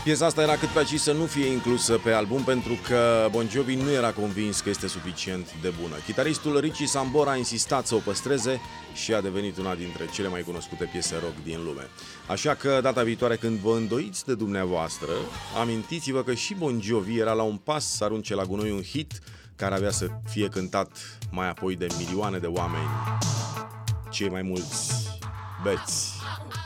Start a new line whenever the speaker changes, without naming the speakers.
Piesa asta era cât pe aici să nu fie inclusă pe album pentru că Bon Jovi nu era convins că este suficient de bună. Chitaristul Richie Sambora a insistat să o păstreze și a devenit una dintre cele mai cunoscute piese rock din lume. Așa că data viitoare când vă îndoiți de dumneavoastră, amintiți-vă că și Bon Jovi era la un pas să arunce la gunoi un hit care avea să fie cântat mai apoi de milioane de oameni, cei mai mulți beți